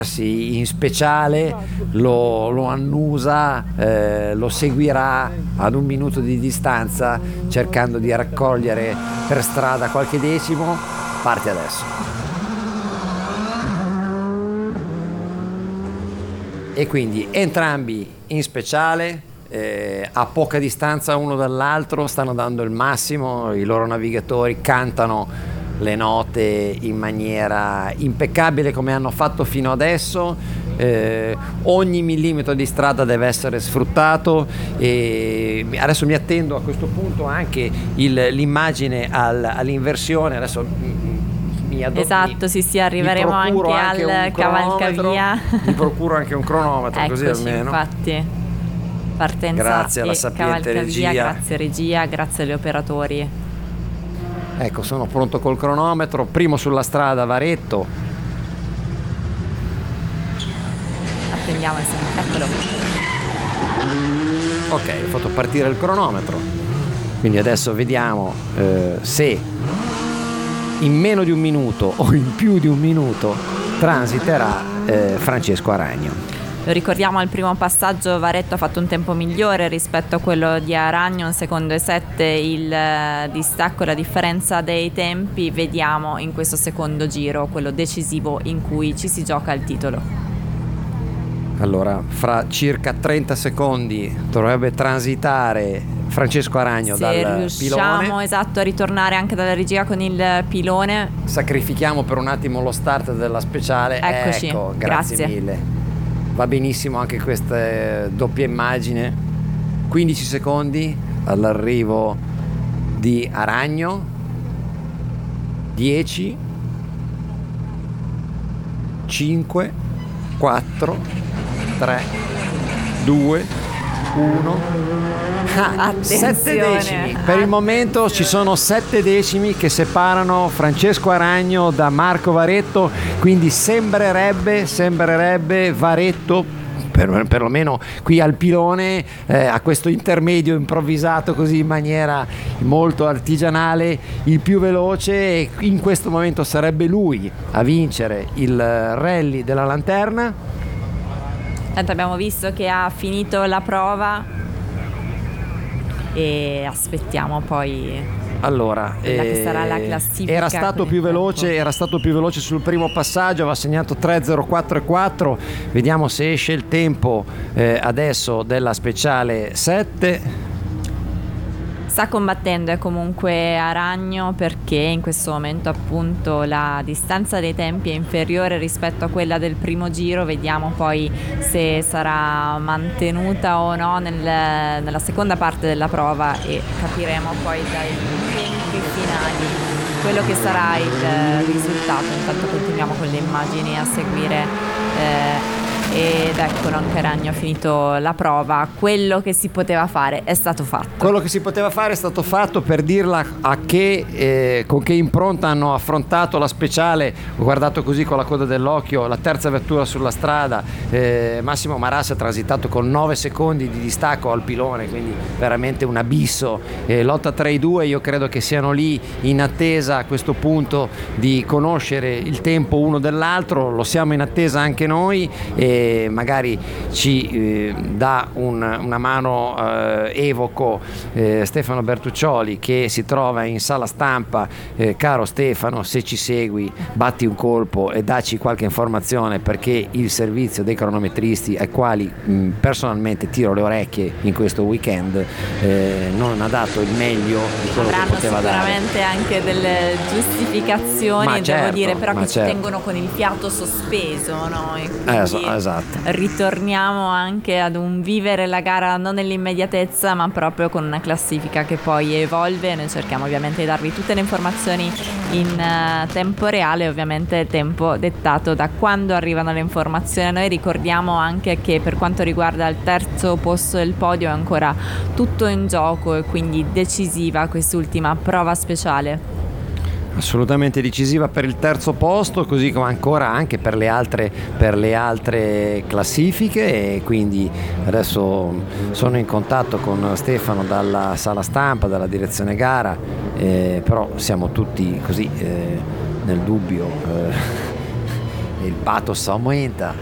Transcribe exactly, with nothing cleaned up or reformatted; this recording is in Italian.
in speciale lo, lo annusa, eh, lo seguirà ad un minuto di distanza cercando di raccogliere per strada qualche decimo. Parte adesso. E quindi entrambi in speciale, eh, a poca distanza uno dall'altro, stanno dando il massimo, i loro navigatori cantano le note in maniera impeccabile come hanno fatto fino adesso. Eh, ogni millimetro di strada deve essere sfruttato e adesso mi attendo a questo punto anche il, l'immagine al, all'inversione. Adesso mi addo- esatto, sì sì, arriveremo anche, anche al cavalcavia. Mi procuro anche un cronometro, eccoci, così almeno. Infatti, partenza grazie alla e sapiente regia. Grazie regia, grazie agli operatori. Ecco, sono pronto col cronometro, primo sulla strada Varetto. Attendiamo, eccolo. Ok, ho fatto partire il cronometro. Quindi adesso vediamo eh, se in meno di un minuto o in più di un minuto transiterà eh, Francesco Aragno. Lo ricordiamo, al primo passaggio Varetto ha fatto un tempo migliore rispetto a quello di Aragno, un secondo e sette il distacco, la differenza dei tempi. Vediamo in questo secondo giro, quello decisivo in cui ci si gioca il titolo. Allora, fra circa trenta secondi dovrebbe transitare Francesco Aragno se dal pilone. Se riusciamo, esatto, a ritornare anche dalla regia con il pilone. Sacrifichiamo per un attimo lo start della speciale. Eccoci, ecco, grazie, grazie mille. Va benissimo anche questa doppia immagine. quindici secondi all'arrivo di Aragno. dieci, cinque, quattro, tre, due, uno. Ah, sette decimi. Per il momento ci sono sette decimi che separano Francesco Aragno da Marco Varetto, quindi sembrerebbe, sembrerebbe Varetto, per, perlomeno qui al pilone, eh, a questo intermedio improvvisato così in maniera molto artigianale, il più veloce, e in questo momento sarebbe lui a vincere il rally della Lanterna. Tanto abbiamo visto che ha finito la prova e aspettiamo poi allora quella eh, che sarà la classifica. Era stato più veloce, tempo. era stato più veloce sul primo passaggio, aveva segnato tre zero quattro e quattro. Vediamo se esce il tempo eh, adesso della speciale sette. Sta combattendo è comunque Aragno, perché in questo momento appunto la distanza dei tempi è inferiore rispetto a quella del primo giro. Vediamo poi se sarà mantenuta o no nel, nella seconda parte della prova e capiremo poi dai tempi finali quello che sarà il risultato. Intanto continuiamo con le immagini a seguire eh, ed eccolo, anche Aragno ha finito la prova. Quello che si poteva fare è stato fatto. Quello che si poteva fare è stato fatto. Per dirla a che eh, con che impronta hanno affrontato la speciale, ho guardato così con la coda dell'occhio la terza vettura sulla strada. eh, Massimo Marassi ha transitato con nove secondi di distacco al pilone, quindi veramente un abisso. eh, Lotta tra i due, io credo che siano lì in attesa a questo punto di conoscere il tempo uno dell'altro. Lo siamo in attesa anche noi e magari ci eh, dà un, una mano eh, evoco eh, Stefano Bertuccioli, che si trova in sala stampa. eh, caro Stefano, se ci segui, batti un colpo e dacci qualche informazione, perché il servizio dei cronometristi, ai quali mh, personalmente tiro le orecchie in questo weekend, eh, non ha dato il meglio di quello Avranno che poteva dare. sicuramente anche delle giustificazioni, ma devo certo, dire, però che certo. ci tengono con il fiato sospeso, no? E quindi Eh, esatto. ritorniamo anche ad un vivere la gara non nell'immediatezza, ma proprio con una classifica che poi evolve. Noi cerchiamo ovviamente di darvi tutte le informazioni in uh, tempo reale, ovviamente tempo dettato da quando arrivano le informazioni. Noi ricordiamo anche che per quanto riguarda il terzo posto del podio è ancora tutto in gioco e quindi decisiva quest'ultima prova speciale. Assolutamente decisiva per il terzo posto, così come ancora anche per le altre, per le altre classifiche. E quindi adesso sono in contatto con Stefano dalla sala stampa, dalla direzione gara, eh, però siamo tutti così eh, nel dubbio. Eh, il pathos aumenta.